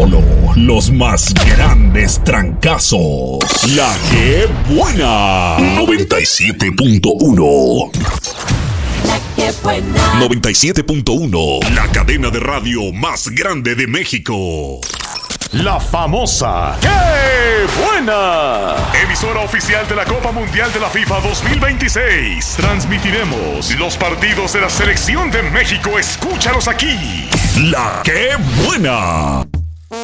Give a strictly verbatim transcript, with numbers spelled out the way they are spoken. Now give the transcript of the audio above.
Solo los más grandes trancazos. La que buena. noventa y siete punto uno. La que buena. noventa y siete punto uno. La cadena de radio más grande de México. La famosa ¡Qué buena! Emisora oficial de la Copa Mundial de la FIFA dos mil veintiséis. Transmitiremos los partidos de la Selección de México. Escúchalos aquí. La que buena.